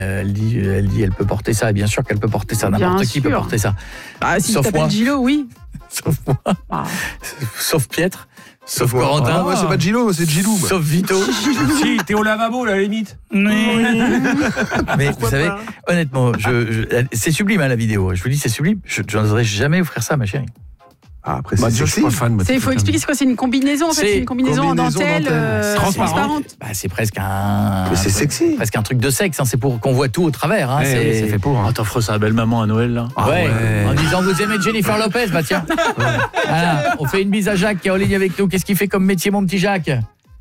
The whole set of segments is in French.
Elle dit, elle peut porter ça. Et bien sûr qu'elle peut porter ça. N'importe qui peut porter ça. Ah, si Sauf tu t'appelles moi. Gilo, oui. Sauf moi. Ah. Sauf Pietre. Sauf Corentin. Ah, moi, c'est pas Gilo, c'est Gilou. moi. Sauf Vito. Si, t'es au lavabo, là, à la limite. Mais vous savez, honnêtement, c'est sublime, hein, la vidéo. Je vous dis, c'est sublime. Je n'oserais jamais offrir ça à ma chérie. Ah, après, Bah, c'est je suis pas fan. Il faut expliquer c'est quoi, c'est une combinaison en fait, c'est une combinaison en dentelle transparente. Bah, c'est presque un. Mais c'est sexy. Presque un truc de sexe, hein, c'est pour qu'on voit tout au travers. Hein, Ouais, c'est c'est fait pour. Hein. T'offres ça à belle maman à Noël là. Ouais. En disant vous aimez Jennifer Lopez, bah tiens. Voilà, on fait une bise à Jacques qui est en ligne avec nous. Qu'est-ce qu'il fait comme métier, mon petit Jacques?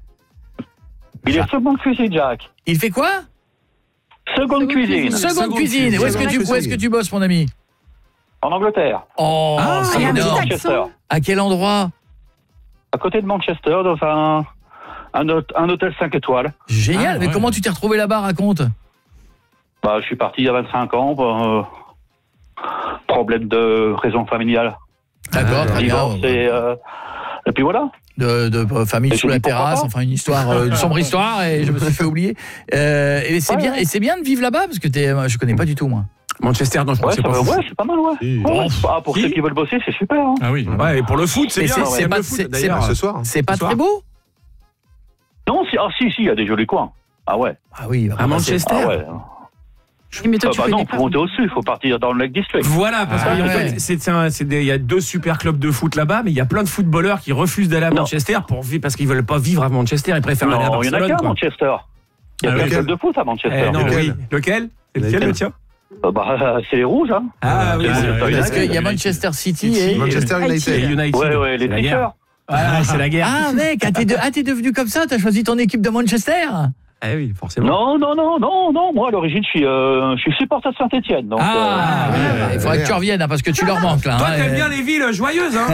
Il est seconde cuisine, Jacques. Il fait quoi? Seconde cuisine. Seconde cuisine. Où est-ce que tu bosses, mon ami? En Angleterre. Oh, c'est il y a un petit énorme. Manchester. À quel endroit? À côté de Manchester, dans un hôtel 5 étoiles. Génial. Mais comment tu t'es retrouvé là-bas, raconte? Bah, je suis parti il y a 25 ans pour problème de raison familiale. D'accord, très bien. Divorce et puis voilà. De famille Et sous je la dis pourquoi terrasse, pas. enfin une histoire, une sombre histoire, et je me suis fait oublier. Et c'est bien, et c'est bien de vivre là-bas parce que je connais pas du tout moi. Manchester, non, je Ouais, pense que c'est pas fou. c'est pas mal, ouais. Si. Ouais, pour Si. ceux qui veulent bosser, c'est super. Hein. Ah oui. Ouais, et pour le foot, c'est Et bien. c'est C'est pas- le foot, c'est- d'ailleurs. Ce soir. C'est pas Ce soir. très beau? Non, si, il y a des jolis coins. Ah ouais. Ah oui, À Manchester. Ah ouais. Mais toi, tu Bah non, connais pour pas. monter au-dessus, il faut partir dans le Lake District. Voilà, parce Ah, qu'en ouais. fait, il y a 2 super clubs de foot là-bas, mais il y a plein de footballeurs qui refusent d'aller à Non. Manchester parce qu'ils veulent pas vivre à Manchester, ils préfèrent aller à Non, il y en a Barcelone. qu'un à quoi. Manchester. Il y a Ah, plein de lequel clubs de foot à Manchester. Eh non, Lequel oui. Lequel? C'est lequel, le tien? C'est les rouges, hein. Ah oui, c'est parce qu'il y a Manchester City et Manchester United. United. Ouais, les C'est la guerre. tricheurs. Voilà, c'est la guerre. Ah mec, t'es devenu comme ça, t'as choisi ton équipe de Manchester? Eh oui, forcément. Non, moi à l'origine je suis supporter de Saint-Etienne. Donc, Il faudrait que tu reviennes hein, parce que tu leur manques là. Toi, hein, t'aimes bien les villes joyeuses, hein?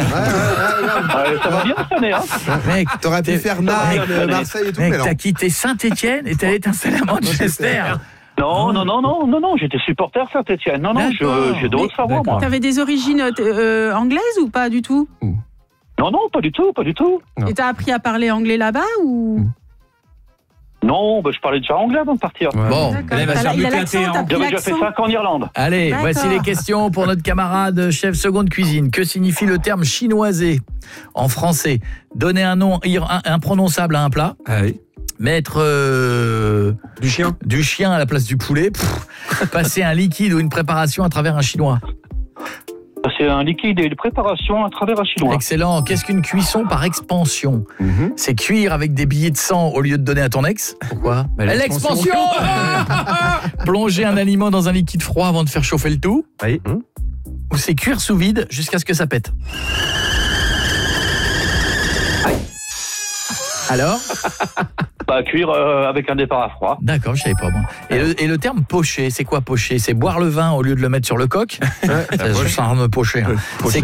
ça va bien cette année, hein. Mec, T'aurais pu faire Naples, Mec, Marseille et tout, mec, mais non. t'as quitté Saint-Etienne et t'es allé t'installer à Manchester. Non, j'étais supporter Saint-Etienne. Non, D'accord. j'ai de Haute-Savoie, moi. T'avais des origines anglaises ou pas du tout? Non, pas du tout. Non. Et t'as appris à parler anglais là-bas ou? Non, je parlais déjà anglais avant de partir. Ouais. Bon, D'accord. elle va se faire Il a buter à l'accent, terre. t'as pris J'avais déjà fait l'accent. 5 ans en Irlande. allez, D'accord. voici les questions pour notre camarade chef seconde cuisine. Que signifie le terme chinoisé en français? Donner un nom imprononçable à un plat. Ah oui. Mettre Du chien. à la place du poulet. Passer un liquide ou une préparation à travers un chinois. C'est un liquide et une préparation à travers un chinois. Excellent. Qu'est-ce qu'une cuisson par expansion? C'est cuire avec des billets de sang au lieu de donner à ton ex. Pourquoi? Bah, L'expansion. Plonger un aliment dans un liquide froid avant de faire chauffer le tout. Oui. Ou c'est cuire sous vide jusqu'à ce que ça pète. Alors? Cuire avec un départ à froid. D'accord, je savais pas moi. Et le terme pocher, c'est quoi pocher? C'est boire le vin au lieu de le mettre sur le coq? Ça me pocher. Hein. C'est